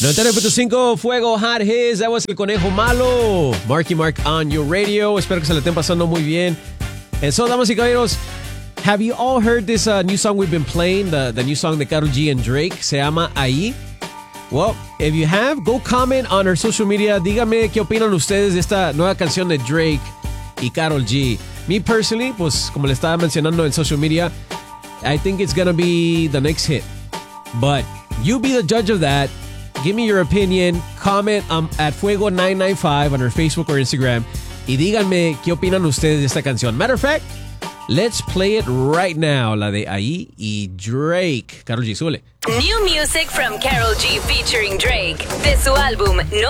99.5 Fuego Hot Hits. That was El Conejo Malo. Marky Mark on your radio. Espero que se le estén pasando muy bien. And so, damas y caballeros, have you all heard this new song we've been playing? The new song de Karol G and Drake. Se llama Ahí. Well, if you have, go comment on our social media. Díganme qué opinan ustedes de esta nueva canción de Drake y Karol G. Me personally, pues como le estaba mencionando en social media, I think it's gonna be the next hit. But you be the judge of that. Give me your opinion. Comment at Fuego995 on our Facebook or Instagram. Y díganme qué opinan ustedes de esta canción. Matter of fact, let's play it right now. La de Ahí y Drake. Karol G, súbele. New music from Karol G featuring Drake. De su álbum No